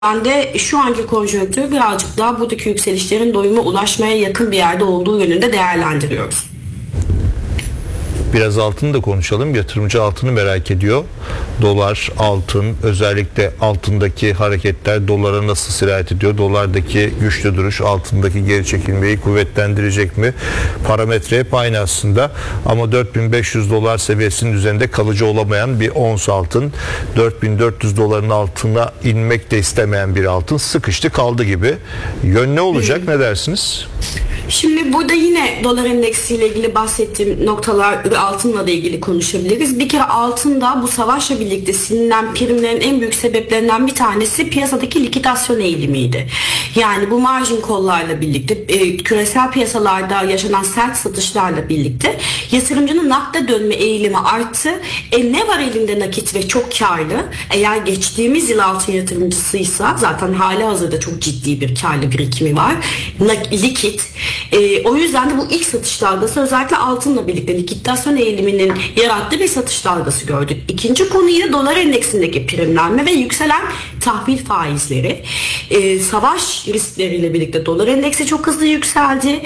Ben de şu anki konjonktürü birazcık daha buradaki yükselişlerin doyuma ulaşmaya yakın bir yerde olduğu yönünde değerlendiriyoruz. Biraz altını da konuşalım. Yatırımcı altını merak ediyor. Dolar, altın, özellikle altındaki hareketler dolara nasıl sirayet ediyor? Dolardaki güçlü duruş altındaki geri çekilmeyi kuvvetlendirecek mi? Parametre hep aynı aslında. Ama 4500 dolar seviyesinin üzerinde kalıcı olamayan bir ons altın, 4400 doların altına inmek de istemeyen bir altın sıkıştı kaldı gibi. Yön ne olacak? Ne dersiniz? Şimdi burada yine dolar endeksiyle ilgili bahsettiğim noktalar altınla da ilgili konuşabiliriz. Bir kere altında bu savaşla birlikte silinen primlerin en büyük sebeplerinden bir tanesi piyasadaki likidasyon eğilimiydi. Yani bu margin call'larla birlikte küresel piyasalarda yaşanan sert satışlarla birlikte yatırımcının nakde dönme eğilimi arttı. Ne var elinde nakit ve çok karlı? Eğer geçtiğimiz yıl altın yatırımcısıysa zaten hali hazırda çok ciddi bir karlı birikimi var. Likit. O yüzden de bu ilk satış dalgası özellikle altınla birlikte likidasyon eğiliminin yarattığı bir satış dalgası gördük. İkinci konu yine dolar endeksindeki primlenme ve yükselen tahvil faizleri. Savaş riskleriyle birlikte dolar endeksi çok hızlı yükseldi.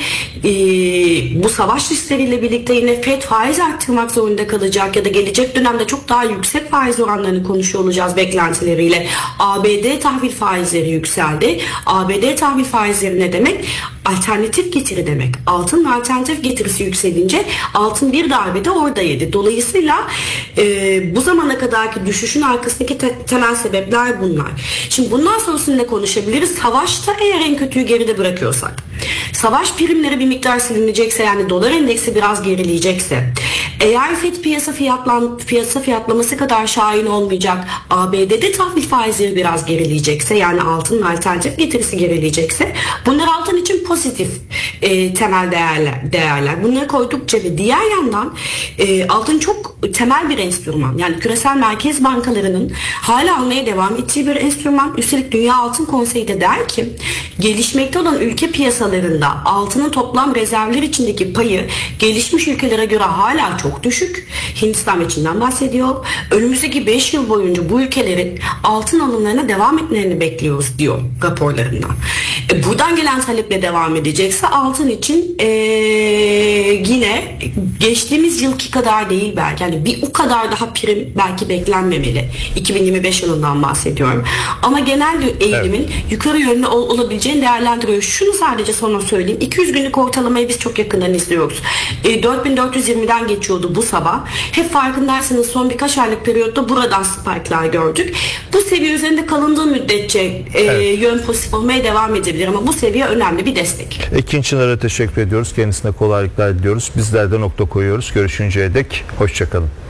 Bu savaş riskleriyle birlikte yine FED faiz arttırmak zorunda kalacak ya da gelecek dönemde çok daha yüksek faiz oranlarını konuşuyor olacağız beklentileriyle. ABD tahvil faizleri yükseldi. ABD tahvil faizleri ne demek? Alternatif getiri demek. Altının alternatif getirisi yükselince altın bir darbede orada yedi. Dolayısıyla bu zamana kadarki düşüşün arkasındaki temel sebepler bunlar. Şimdi bundan sonrasında ne konuşabiliriz? Savaşta eğer en kötüyü geride bırakıyorsak, savaş primleri bir miktar silinecekse, yani dolar endeksi biraz gerileyecekse, eğer FED piyasa fiyatlaması kadar şahin olmayacak, ABD'de tahvil faizleri biraz gerileyecekse, yani altının alternatif getirisi gerileyecekse, bunlar altın için pozitif temel değerler. Bunları koydukça ve diğer yandan altın çok temel bir enstrüman. Yani küresel merkez bankalarının hala almaya devam ettiği bir enstrüman. Üstelik Dünya Altın Konseyi de der ki gelişmekte olan ülke piyasalarında altının toplam rezervler içindeki payı gelişmiş ülkelere göre hala çok düşük. Hindistan ve Çin'den bahsediyor. Önümüzdeki 5 yıl boyunca bu ülkelerin altın alımlarına devam etmelerini bekliyoruz diyor raporlarında. Buradan gelen taleple devam edecekse altın için yine geçtiğimiz yılki kadar değil belki. Yani bir o kadar daha prim belki beklenmemeli. 2025 yılından bahsediyorum. Ama genel eğilimin yukarı yönlü olabileceğini değerlendiriyor. Şunu sadece sonra söyleyeyim. 200 günlük ortalamayı biz çok yakından izliyoruz. 4420'den geçiyordu bu sabah. Hep farkındaysanız son birkaç aylık periyotta buradan spike'lar gördük. Bu seviye üzerinde kalındığı müddetçe yön pozitif olmaya devam edebilir ama bu seviye önemli bir destek. Ekin Çınar'a teşekkür ediyoruz. Kendisine kolaylıklar diliyoruz. Bizler de nokta koyuyoruz. Görüşünceye dek hoşça kalın.